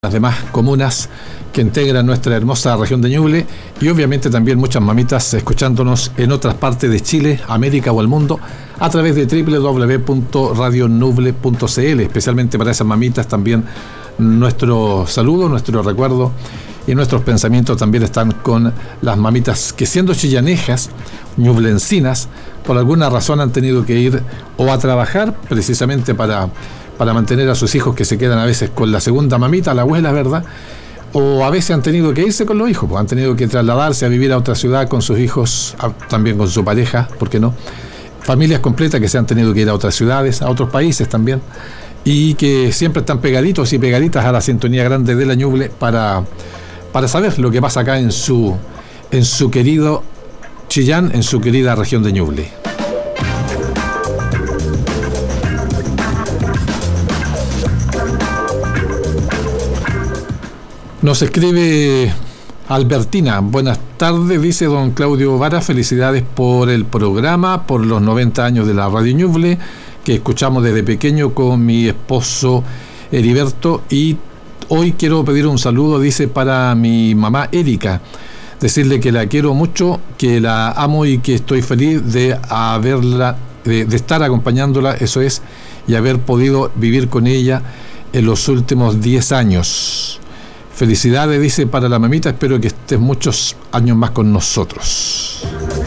las demás comunas que integran nuestra hermosa región de Ñuble y obviamente también muchas mamitas escuchándonos en otras partes de Chile, América o el mundo a través de www.radionuble.cl. Especialmente para esas mamitas también nuestro saludo, nuestro recuerdo y nuestros pensamientos también están con las mamitas que, siendo chillanejas, ñublencinas, por alguna razón han tenido que ir o a trabajar precisamente para mantener a sus hijos, que se quedan a veces con la segunda mamita, la abuela, ¿verdad? O a veces han tenido que irse con los hijos, pues han tenido que trasladarse a vivir a otra ciudad con sus hijos, también con su pareja, ¿por qué no? Familias completas que se han tenido que ir a otras ciudades, a otros países también, y que siempre están pegaditos y pegaditas a la sintonía grande de la Ñuble para saber lo que pasa acá en su querido Chillán, en su querida región de Ñuble. Nos escribe Albertina, buenas tardes, dice don Claudio Vara, felicidades por el programa, por los 90 años de la Radio Ñuble, que escuchamos desde pequeño con mi esposo Heriberto, y hoy quiero pedir un saludo, dice, para mi mamá Erika, decirle que la quiero mucho, que la amo y que estoy feliz de haberla, de estar acompañándola, eso es, y haber podido vivir con ella en los últimos 10 años. Felicidades, dice, para la mamita, espero que estés muchos años más con nosotros.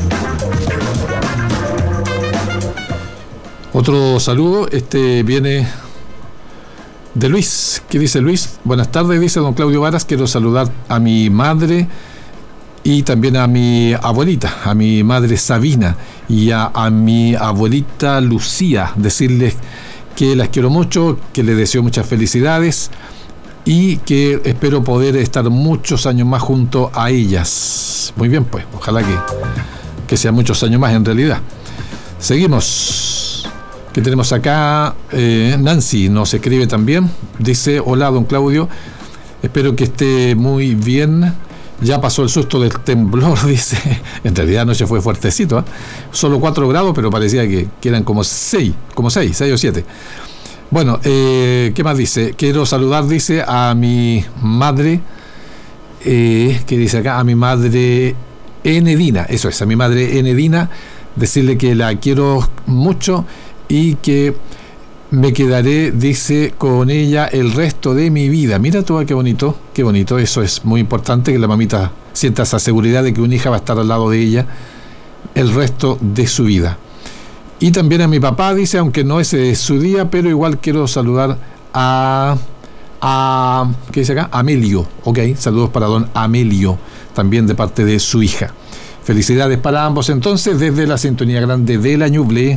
Otro saludo, viene de Luis. ¿Qué dice Luis? Buenas tardes, dice don Claudio Varas, quiero saludar a mi madre y también a mi abuelita, a mi madre Sabina y a mi abuelita Lucía, decirles que las quiero mucho, que les deseo muchas felicidades y que espero poder estar muchos años más junto a ellas. Muy bien, pues, ojalá que sean muchos años más en realidad. Seguimos. ¿Qué tenemos acá? Nancy nos escribe también. Dice, hola, don Claudio, espero que esté muy bien. Ya pasó el susto del temblor, dice. En realidad anoche fue fuertecito, ¿eh? Solo 4 grados, pero parecía que eran como 6 o 7. Bueno, ¿qué más dice? Quiero saludar, dice, a mi madre, ¿qué dice acá? A mi madre Enedina, eso es, a mi madre Enedina, decirle que la quiero mucho y que me quedaré, dice, con ella el resto de mi vida. Mira tú, qué bonito, eso es muy importante, que la mamita sienta esa seguridad de que una hija va a estar al lado de ella el resto de su vida. Y también a mi papá, dice, aunque no es su día, pero igual quiero saludar a ¿qué dice acá? Amelio, ok, saludos para don Amelio, también de parte de su hija. Felicidades para ambos entonces, desde la sintonía grande de la Ñuble.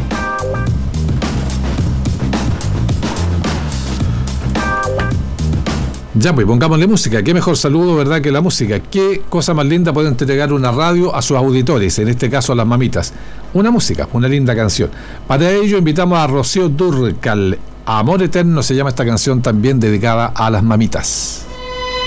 Ya pues, pongámosle música. Qué mejor saludo, ¿verdad?, que la música. Qué cosa más linda puede entregar una radio a sus auditores, en este caso a las mamitas. Una música, una linda canción. Para ello invitamos a Rocío Dúrcal. Amor Eterno se llama esta canción, también dedicada a las mamitas.